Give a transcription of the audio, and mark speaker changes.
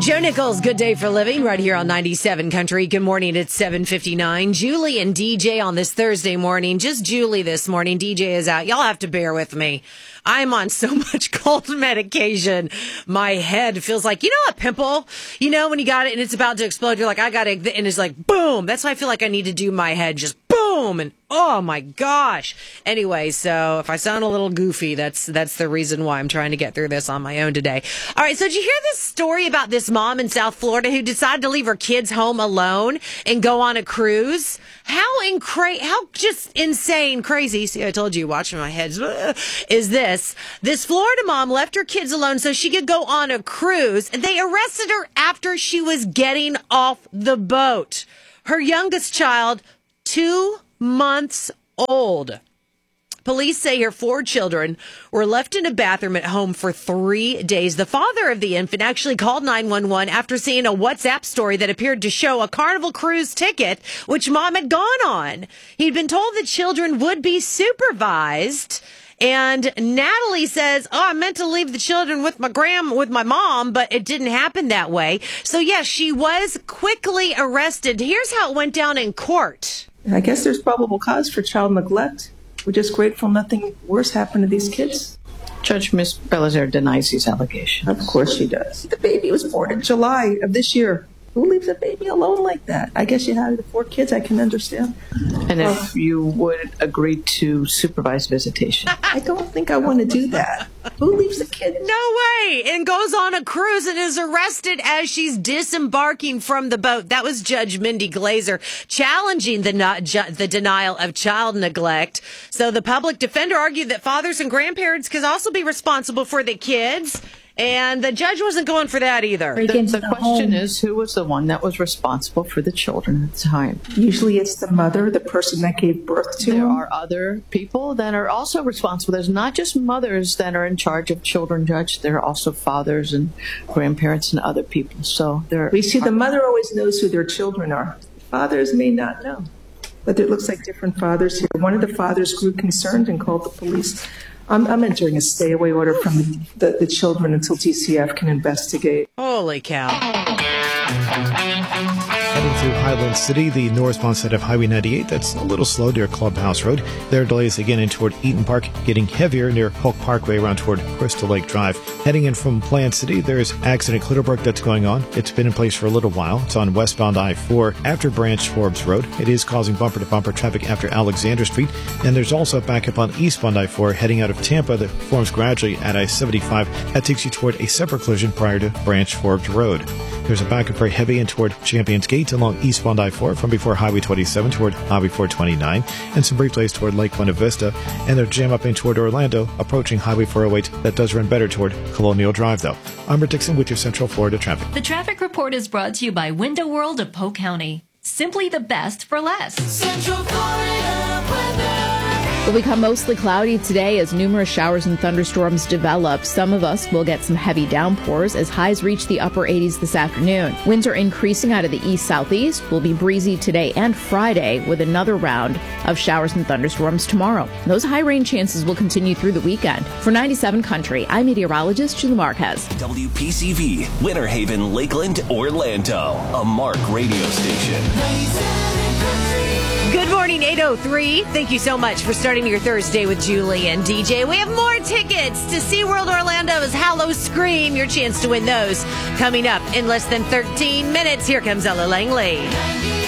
Speaker 1: Joe Nichols, Good Day for Living, right here on 97 Country. Good morning, it's 7:59. Julie and DJ on this Thursday morning. Just Julie this morning. DJ is out. Y'all have to bear with me. I'm on so much cold medication. My head feels like, a pimple? When you got it and it's about to explode, you're like, I got it, and it's like, boom. That's why I feel like I need to do my head, just boom, and oh my gosh. Anyway, so if I sound a little goofy, that's the reason why I'm trying to get through this on my own today. All right, so did you hear this story about this mom in South Florida who decided to leave her kids home alone and go on a cruise? How just insane, crazy, see, I told you, watching my head, is this. This Florida mom left her kids alone so she could go on a cruise, and they arrested her after she was getting off the boat. Her youngest child, 2 months old. Police say her 4 children were left in a bathroom at home for 3 days. The father of the infant actually called 911 after seeing a WhatsApp story that appeared to show a Carnival cruise ticket, which mom had gone on. He'd been told the children would be supervised. And Natalie says, I meant to leave the children with my mom, but it didn't happen that way. So, yes, she was quickly arrested. Here's how it went down in court.
Speaker 2: I guess there's probable cause for child neglect. We're just grateful nothing worse happened to these kids.
Speaker 3: Judge Ms. Belizaire denies these allegations.
Speaker 2: Of course she does. The baby was born in July of this year. Who leaves a baby alone like that? I guess you had the 4 kids. I can understand.
Speaker 3: And if you would agree to supervised visitation.
Speaker 2: I don't think I want to do that. Who leaves a kid?
Speaker 1: No way. And goes on a cruise and is arrested as she's disembarking from the boat. That was Judge Mindy Glazer challenging the denial of child neglect. So the public defender argued that fathers and grandparents could also be responsible for the kids. And the judge wasn't going for that either.
Speaker 3: The question is, who was the one that was responsible for the children at the time?
Speaker 2: Usually it's the mother, the person that gave birth to them.
Speaker 3: There are other people that are also responsible. There's not just mothers that are in charge of children, Judge. There are also fathers and grandparents and other people. So
Speaker 2: we see the mother always knows who their children are. Fathers may not know. But it looks like different fathers here. One of the fathers grew concerned and called the police. I'm entering a stay-away order from the children until DCF can investigate.
Speaker 1: Holy cow.
Speaker 4: Heading through Highland City, the northbound side of Highway 98, that's a little slow near Clubhouse Road. There are delays again in toward Eaton Park, getting heavier near Polk Parkway around toward Crystal Lake Drive. Heading in from Plant City, there's accident Clitterbrook that's going on. It's been in place for a little while. It's on westbound I-4 after Branch Forbes Road. It is causing bumper-to-bumper traffic after Alexander Street. And there's also a backup on eastbound I-4 heading out of Tampa that forms gradually at I-75. That takes you toward a separate collision prior to Branch Forbes Road. There's a backup very heavy in toward Champions Gate along eastbound I-4 from before Highway 27 toward Highway 429, and some brief delays toward Lake Buena Vista, and there's jam up in toward Orlando, approaching Highway 408. That does run better toward Colonial Drive, though. I'm Rick Dixon with your Central Florida traffic.
Speaker 5: The traffic report is brought to you by Window World of Polk County. Simply the best for less.
Speaker 6: Central Florida weather.
Speaker 7: It will become mostly cloudy today as numerous showers and thunderstorms develop. Some of us will get some heavy downpours as highs reach the upper 80s this afternoon. Winds are increasing out of the east-southeast. Will be breezy today and Friday with another round of showers and thunderstorms tomorrow. Those high rain chances will continue through the weekend. For 97 Country, I'm meteorologist Julie Marquez.
Speaker 8: WPCV, Winter Haven, Lakeland, Orlando. A Mark radio station.
Speaker 6: 97 Country.
Speaker 1: Good morning, 8:03. Thank you so much for starting your Thursday with Julie and DJ. We have more tickets to SeaWorld Orlando's Hallow Scream. Your chance to win those coming up in less than 13 minutes. Here comes Ella Langley.